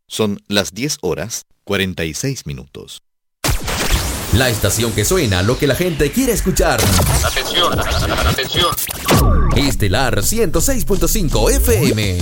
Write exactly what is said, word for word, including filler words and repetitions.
Son las diez horas cuarenta y seis minutos. La estación que suena lo que la gente quiere escuchar. Atención, atención. Estelar ciento seis punto cinco F M.